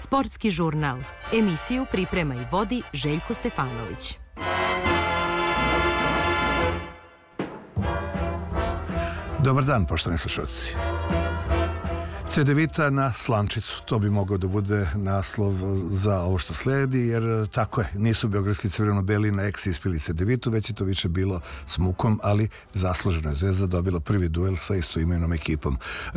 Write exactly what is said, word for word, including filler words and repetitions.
Sportski žurnal. Emisiju priprema i vodi Željko Stefanović. Dobar dan, poštovani slušalci. Cedevita na slančicu, to bi mogao da bude naslov za ovo što sledi, jer tako je, nisu beogradski crveno-beli na eksi ispili Cedevitu, već je to više bilo s mukom, ali zasluženo je. Zvezda dobila prvi duel sa istoimenom ekipom.